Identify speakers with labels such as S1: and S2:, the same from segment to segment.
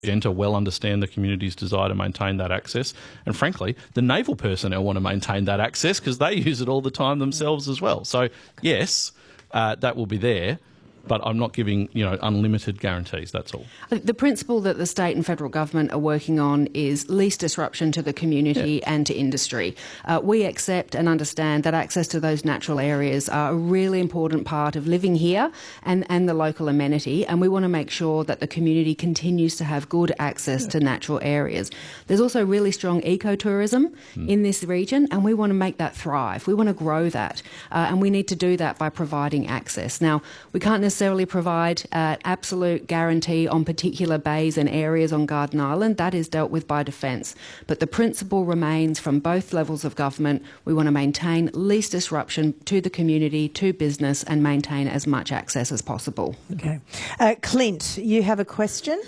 S1: to well understand the community's desire to maintain that access. And frankly, the naval personnel want to maintain that access because they use it all the time themselves as well. So yes, that will be there. But I'm not giving, unlimited guarantees, that's all.
S2: The principle that the state and federal government are working on is least disruption to the community and to industry. We accept and understand that access to those natural areas are a really important part of living here and the local amenity, and we want to make sure that the community continues to have good access to natural areas. There's also really strong ecotourism in this region, and we want to make that thrive. We want to grow that, and we need to do that by providing access. Now, we can't necessarily provide absolute guarantee on particular bays and areas on Garden Island. That is dealt with by Defence. But the principle remains from both levels of government. We want to maintain least disruption to the community, to business, and maintain as much access as possible.
S3: Okay. Clint, you have a question?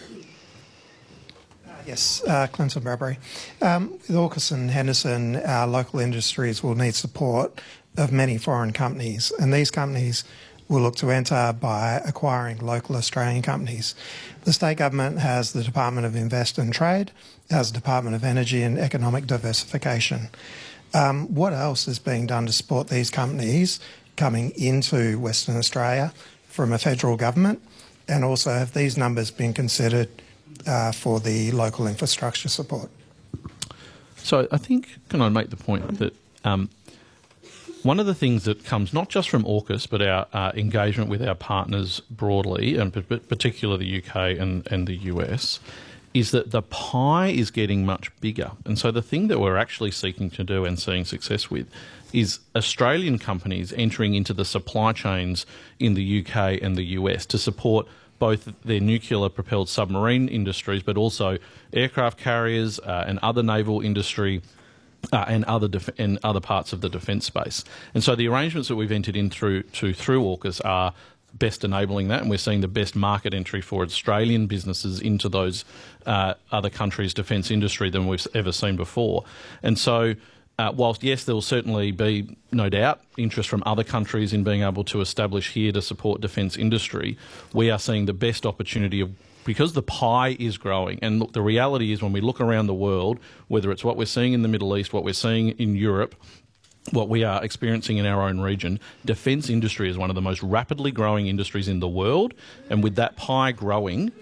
S4: Yes, Clinton Bradbury. With AUKUS and Henderson, our local industries will need support of many foreign companies, and these companies will look to enter by acquiring local Australian companies. The state government has the Department of Invest and Trade, has the Department of Energy and Economic Diversification. What else is being done to support these companies coming into Western Australia from a federal government? And also, have these numbers been considered for the local infrastructure support?
S1: So I think, can I make the point that one of the things that comes not just from AUKUS but our engagement with our partners broadly, and particularly the UK and the US, is that the pie is getting much bigger. And so the thing that we're actually seeking to do and seeing success with is Australian companies entering into the supply chains in the UK and the US to support both their nuclear-propelled submarine industries but also aircraft carriers and other naval industry and other parts of the defence space. And so the arrangements that we've entered in through AUKUS are best enabling that, and we're seeing the best market entry for Australian businesses into those other countries' defence industry than we've ever seen before. And so whilst, yes, there will certainly be, no doubt, interest from other countries in being able to establish here to support defence industry, we are seeing the best opportunity of, because the pie is growing. And look, the reality is when we look around the world, whether it's what we're seeing in the Middle East, what we're seeing in Europe, what we are experiencing in our own region, defence industry is one of the most rapidly growing industries in the world. And with that pie growing,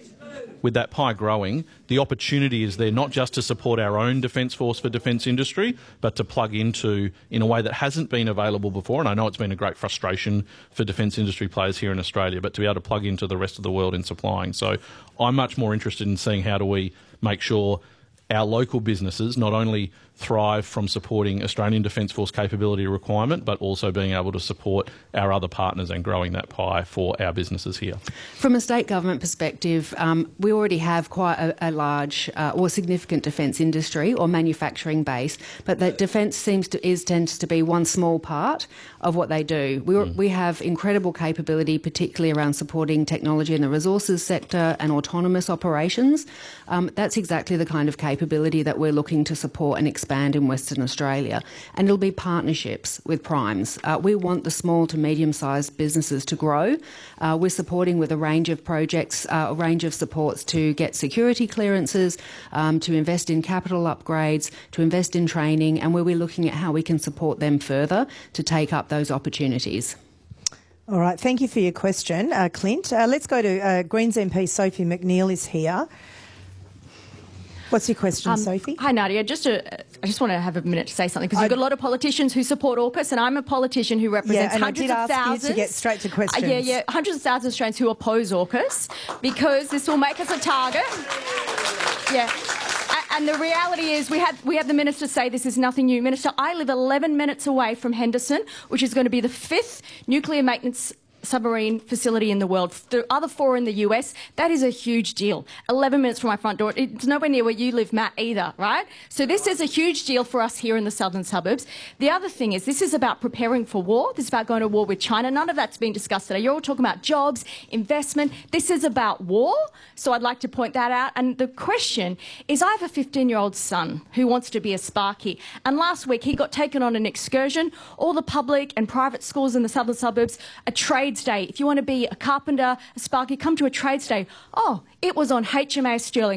S1: the opportunity is there not just to support our own defence force for defence industry, but to plug into in a way that hasn't been available before. And I know it's been a great frustration for defence industry players here in Australia, but to be able to plug into the rest of the world in supplying. So I'm much more interested in seeing how do we make sure our local businesses not only thrive from supporting Australian Defence Force capability requirement, but also being able to support our other partners and growing that pie for our businesses here.
S2: From a state government perspective, we already have quite a large or significant defence industry or manufacturing base, but that defence tends to be one small part of what they do. We have incredible capability, particularly around supporting technology in the resources sector and autonomous operations. That's exactly the kind of capability that we're looking to support and expand in Western Australia, and it'll be partnerships with primes. We want the small to medium-sized businesses to grow. We're supporting with a range of projects, a range of supports to get security clearances, to invest in capital upgrades, to invest in training, and we're looking at how we can support them further to take up those opportunities.
S3: All right, thank you for your question, Clint. Let's go to Greens MP Sophie McNeil is here. What's your question, Sophie?
S5: Hi, Nadia. I just want to have a minute to say something, because you've got a lot of politicians who support AUKUS, and I'm a politician who represents hundreds of thousands.
S3: You to get straight to questions.
S5: Hundreds of thousands of Australians who oppose AUKUS because this will make us a target. Yeah. And the reality is we had the Minister say this is nothing new. Minister, I live 11 minutes away from Henderson, which is going to be the 5th nuclear maintenance submarine facility in the world. The other 4 in the US, that is a huge deal. 11 minutes from my front door. It's nowhere near where you live, Matt, either, right? So this is a huge deal for us here in the southern suburbs. The other thing is this is about preparing for war. This is about going to war with China. None of that's been discussed today. You're all talking about jobs, investment. This is about war. So I'd like to point that out. And the question is, I have a 15-year-old son who wants to be a Sparky. And last week he got taken on an excursion. All the public and private schools in the southern suburbs, a trade trades day. If you want to be a carpenter, a sparky, come to a trades day. Oh, it was on HMAS Stirling.